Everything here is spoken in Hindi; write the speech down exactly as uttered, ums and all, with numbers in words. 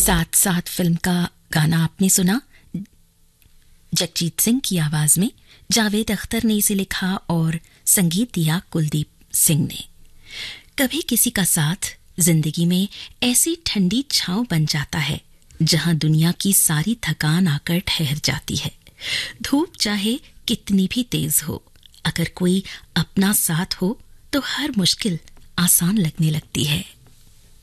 साथ साथ फिल्म का गाना आपने सुना, जगजीत सिंह की आवाज में। जावेद अख्तर ने इसे लिखा और संगीत दिया कुलदीप सिंह ने। कभी किसी का साथ जिंदगी में ऐसी ठंडी छांव बन जाता है जहां दुनिया की सारी थकान आकर ठहर जाती है। धूप चाहे कितनी भी तेज हो, अगर कोई अपना साथ हो तो हर मुश्किल आसान लगने लगती है।